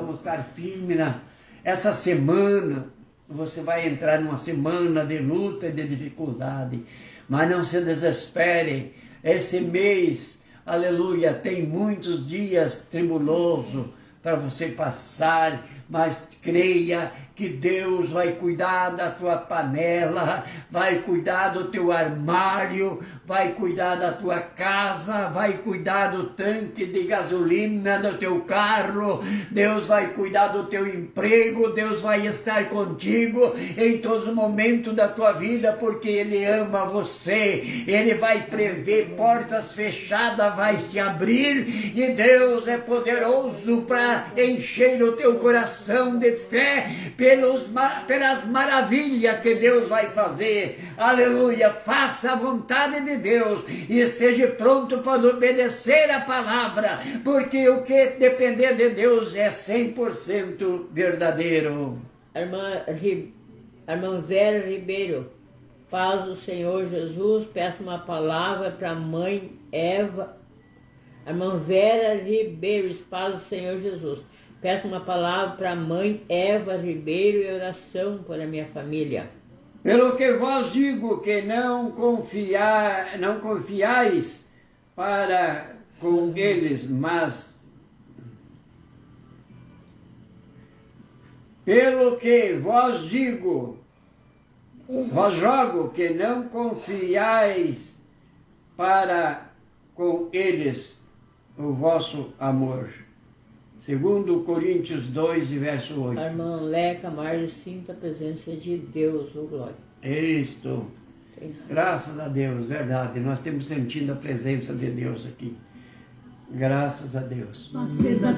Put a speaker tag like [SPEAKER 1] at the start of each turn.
[SPEAKER 1] vamos estar firmes. Essa semana, você vai entrar numa semana de luta e de dificuldade, mas não se desespere. Esse mês, aleluia, tem muitos dias tribulosos para você passar, mas creia que Deus vai cuidar da tua panela, vai cuidar do teu armário, vai cuidar da tua casa, vai cuidar do tanque de gasolina do teu carro, Deus vai cuidar do teu emprego, Deus vai estar contigo em todos os momentos da tua vida, porque Ele ama você, Ele vai prever portas fechadas, vai se abrir, e Deus é poderoso para encher o teu coração de fé, pelas maravilhas que Deus vai fazer. Aleluia, faça a vontade de Deus e esteja pronto para obedecer a palavra, porque o que depender de Deus é 100% verdadeiro.
[SPEAKER 2] Irmã Vera Ribeiro, paz do Senhor Jesus, peço uma palavra para a mãe Eva. Irmã Vera Ribeiro, paz do Senhor Jesus. Peço uma palavra para a mãe Eva Ribeiro e oração para a minha família.
[SPEAKER 1] Pelo que vos digo que não confiais para com eles, mas pelo que vos digo, vos rogo que não confiais para com eles o vosso amor. Segundo Coríntios 2, verso 8.
[SPEAKER 2] A irmã Leca Mário, sinta a presença de Deus, ô glória.
[SPEAKER 1] Isto. Graças a Deus, verdade. Nós temos sentido a presença de Deus aqui. Graças a Deus.